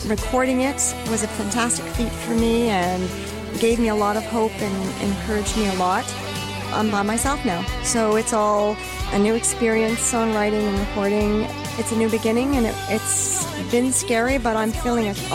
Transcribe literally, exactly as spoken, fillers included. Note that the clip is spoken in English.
recording it was a fantastic feat for me and gave me a lot of hope and encouraged me a lot. I'm by myself now, so it's all a new experience, songwriting and recording. It's a new beginning, and it, it's been scary, but I'm feeling a, a